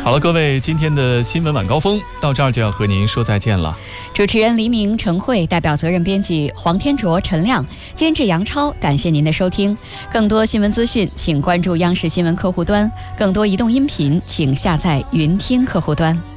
好了，各位，今天的新闻晚高峰到这儿就要和您说再见了。 主持人黎明、陈慧，代表责任编辑黄天卓、陈亮，监制杨超，感谢您的收听。更多新闻资讯，请关注央视新闻客户端；更多移动音频，请下载云听客户端。